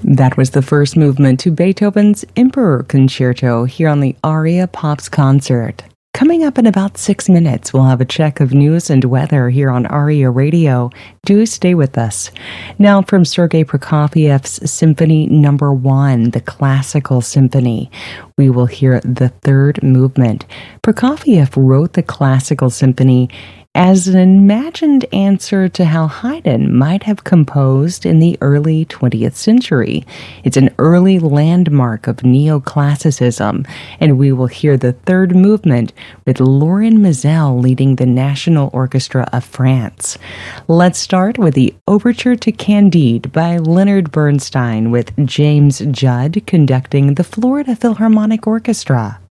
That was the first movement to Beethoven's Emperor Concerto here on the Aria Pops Concert. Coming up in about 6 minutes, we'll have a check of news and weather here on Aria Radio. Do stay with us. Now from Sergei Prokofiev's Symphony No. 1, the Classical Symphony, we will hear the third movement. Prokofiev wrote the Classical Symphony as an imagined answer to how Haydn might have composed in the early 20th century. It's an early landmark of neoclassicism, and we will hear the third movement with Laurent Mazel leading the National Orchestra of France. Let's start with the Overture to Candide by Leonard Bernstein with James Judd conducting the Florida Philharmonic Orchestra.